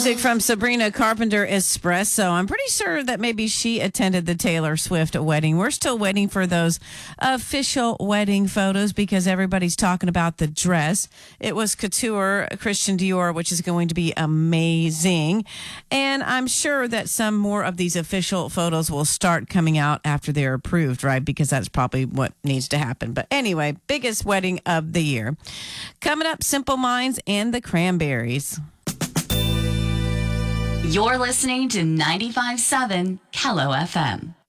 music from Sabrina Carpenter Espresso. I'm pretty sure that maybe she attended the Taylor Swift wedding. We're still waiting for those official wedding photos because everybody's talking about the dress. It was couture, Christian Dior, which is going to be amazing. And I'm sure that some more of these official photos will start coming out after they're approved, right? Because that's probably what needs to happen. But anyway, biggest wedding of the year. Coming up, Simple Minds and the Cranberries. You're listening to 95.7 Kello FM.